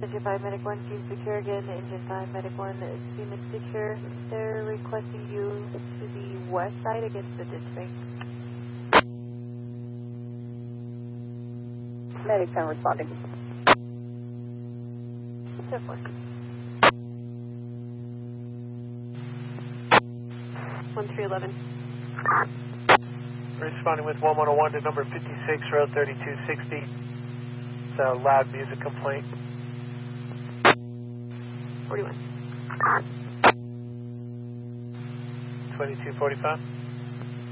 Engine 5 Medic 1, Team Secure again. Engine 5 Medic 1, Team Secure. They're requesting you to the west side against the ditch bank. Medic 10 responding. 10-4. 1311. Responding with 1101 to number 56, road 3260. It's a loud music complaint. 41. 2245.